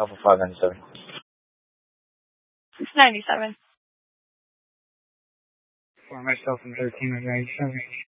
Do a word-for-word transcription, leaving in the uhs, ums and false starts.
Alpha five ninety-seven. six ninety-seven. For myself and thirteen ninety-seven.